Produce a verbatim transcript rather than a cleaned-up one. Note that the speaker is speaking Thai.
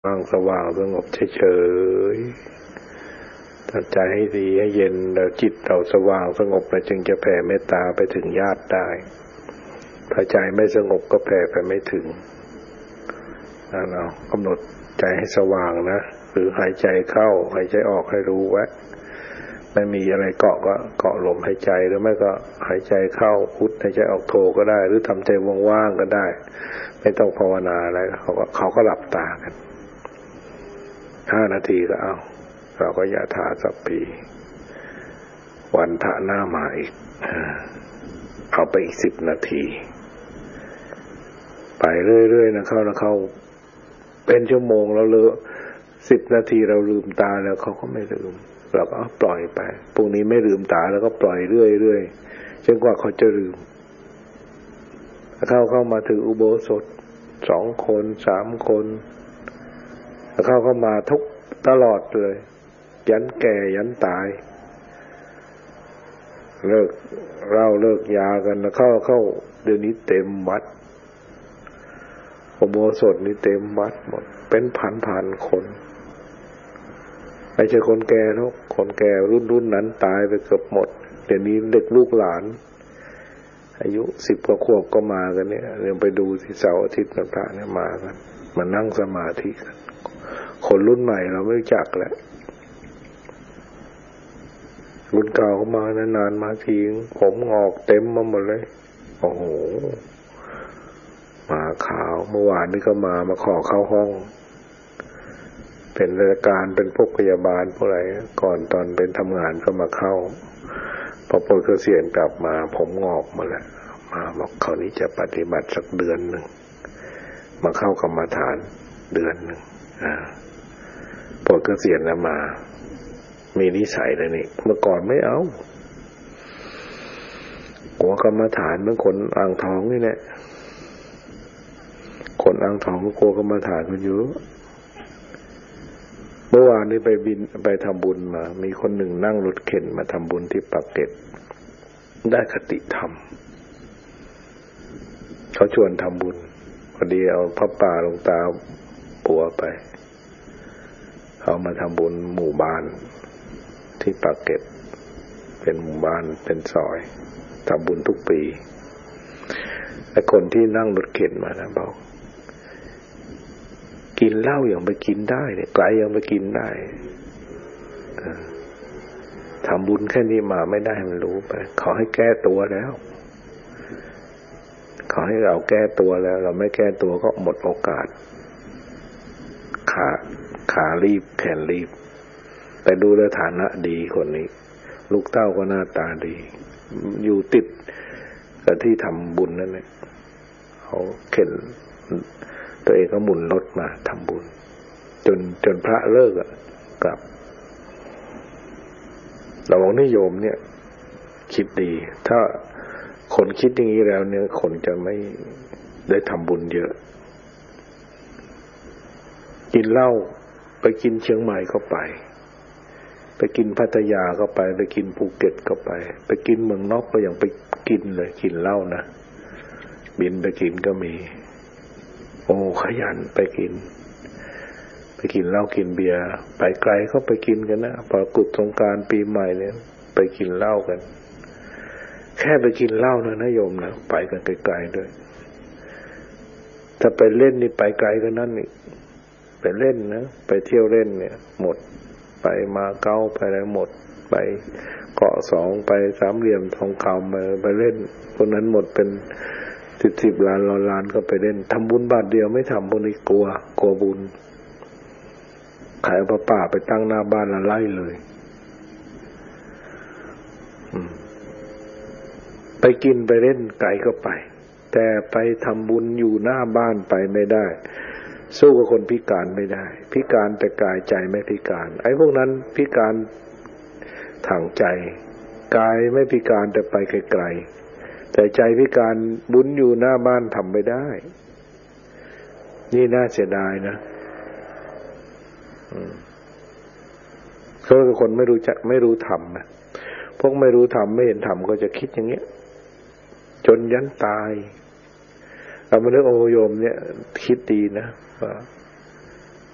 ว่างสว่างสงบเฉยๆทำใจให้ดีให้เย็นแล้วจิตเราสว่างสงบแล้วจึงจะแผ่เมตตาไปถึงญาติได้ถ้าใจไม่สงบก็แผ่ไปไม่ถึงนั่นเอากำหนดใจให้สว่างนะหรือหายใจเข้าหายใจออกให้รู้ไว้ไม่มีอะไรเกาะก็เกาะลมหายใจหรือไม่ก็หายใจเข้าพุทหายใจออกโทก็ได้หรือทำใจว่างๆก็ได้ไม่ต้องภาวนาอะไรเขาก็เขาก็หลับตากันห้านาทีก็เอาเราก็ยะถาสัพพีวันทะหน้ามาอีกเอาไปอีกสิบนาทีไปเรื่อยๆนะเข้านะเข้าเป็นชั่วโมงเราเลอะสิบนาทีเราลืมตาแล้วเขาก็ไม่ลืมเราก็ปล่อยไปพรุ่งนี้ไม่ลืมตาแล้วก็ปล่อยเรื่อยๆจนกว่าเขาจะลืมเข้าเข้ามาถืออุโบสถสองคนสามคนเข้าเข้ามาทุกตลอดเลยยันแก่ยันตายเลิกเหล้าเลิกยากันแล้วเข้าเข้าเดี๋ยวนี้เต็มวัดอุโบสถนี่เต็มวัดหมดเป็นพันๆคนไม่ใช่คนแก่หรอกคนแก่รุ่นรุ่นนั้นตายไปเกือบหมดเดี๋ยวนี้เด็กลูกหลานอายุสิบกว่าขวบก็มากันเนี่ยเรื่องไปดูที่เสาร์อาทิตย์ต่างๆเนี่ยมากันมานั่งสมาธิกันคนรุ่นใหม่เราไม่รู้จักแหละรุ่นเก่าเขามานานๆมาทีผมงอกเต็มมาหมดเลยโอ้โหมาขาวเมื่อวานนี้ก็มามาขอเข้าห้องเป็นราชการเป็นพวกพยาบาลพวกอะไรก่อนตอนเป็นทำงานก็มาเข้าพอปลดเกษียณกลับมาผมงอกหมดแล้วมาบอกเขานี้จะปฏิบัติสักเดือนหนึ่งมาเข้ากรรมฐานเดือนหนึ่งอ่าปลดเกษียณแล้วมามีนิสัยเลยนี่เมื่อก่อนไม่เอากลัวกรรมฐานเหมือนคนอ่างทองนี่แหละคนอ่างทองก็กลัวกรรมฐานกันอยู่เมื่อวานนี้ไปบินไปทำบุญมามีคนหนึ่งนั่งรถเข็นมาทำบุญที่ปากเกร็ดได้คติธรรมเขาชวนทำบุญพอดีเอาพระป่าหลวงตาปัวไปเขามาทำบุญหมู่บ้านที่ปากเกร็ดเป็นหมู่บ้านเป็นซอยทำบุญทุกปีไอ้คนที่นั่งรถเข็นมานะบอกกินเหล้าอย่างไปกินได้เนี่ยไกลยังไปกินได้ทำบุญแค่นี้มาไม่ได้มันรู้ไปขอให้แก้ตัวแล้วขอให้เราแก้ตัวแล้วเราไม่แก้ตัวก็หมดโอกาสขาขารีบแขนรีบแต่ดูแลฐานะดีคนนี้ลูกเต้าก็หน้าตาดีอยู่ติดกับที่ทำบุญนั่นแหละเขาเข็นตัวเองก็หมุนรถมาทำบุญจนจนพระเลิกอ่ะกลับเราบอกนิยมเนี่ยคิดดีถ้าคนคิดอย่างนี้แล้วเนี่ยคนจะไม่ได้ทำบุญเยอะกินเหล้าไปกินเชียงใหม่ก็ไปไปกินพัทยาก็ไปไปกินภูเก็ตก็ไปไปกินเมืองนอกก็ยังไปกินเลยกินเหล้านะบินไปกินก็มีโอ้ขยันไปกินไปกินเหล้ากินเบียร์ไปไกลเขาไปกินกันนะพอกุดสงกรานต์ปีใหม่เนี่ยไปกินเหล้ากันแค่ไปกินเหล้านะนะโยมนะไปกันไกลๆด้วยถ้าไปเล่นนี่ไปไกลกันนั่นนี่ไปเล่นนะไปเที่ยวเล่นเนี่ยหมดไปมาเก้าไปอะไรหมดไปเกาะสองไปสามเหลี่ยมทองคำมาไปเล่นคนนั้นหมดเป็นสิบสิบล้านร้อยล้านก็ไปเล่นทำบุญบาทเดียวไม่ทำพวกนี้กลัวกลัวบุญขายพระป่าไปตั้งหน้าบ้านละไล่เลยไปกินไปเล่นไกลก็ไปแต่ไปทำบุญอยู่หน้าบ้านไปไม่ได้สู้กับคนพิการไม่ได้พิการแต่กายใจไม่พิการไอ้พวกนั้นพิการทางใจกายไม่พิการแต่ไปไกลๆแต่ใจพิการบุญอยู่หน้าบ้านทำไม่ได้นี่น่าเสียดายนะเขาคือคนไม่รู้จักไม่รู้ธรรมนะพวกไม่รู้ธรรมไม่เห็นธรรมก็จะคิดอย่างเงี้ยจนยันตายเราไม่ได้โอโยมเนี่ยคิดดีนะว่า